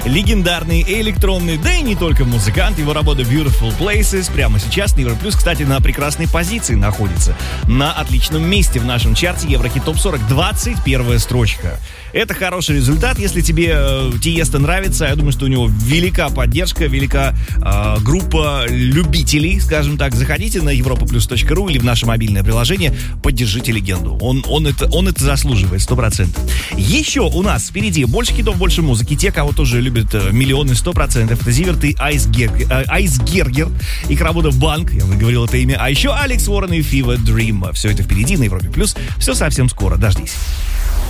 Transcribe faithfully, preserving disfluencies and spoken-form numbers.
легендарный электронный, да и не только музыкант. Его работа Beautiful Places прямо сейчас на Европе Плюс, кстати, на прекрасной позиции находится. На отличном месте в нашем чарте Еврохит Топ сорок, двадцать первая строчка. Это хороший результат, если тебе э, Тиесто нравится. Я думаю, что у него велика поддержка, велика э, группа любителей, скажем так. Заходите на европа плюс точка ру или в наше мобильное приложение, поддержите легенду. Он, он, это, он это заслуживает, сто процентов. Еще у нас впереди больше хитов, больше музыки. Те, кого тоже любят э, миллионы, сто процентов. Это Зиверт и Айсгергер, э, Айсгергер. Их работа «Банк», я выговорил это имя. А еще Алекс Уоррен и Fever Dream. Все это впереди на Европе Плюс. Все совсем скоро, дождись.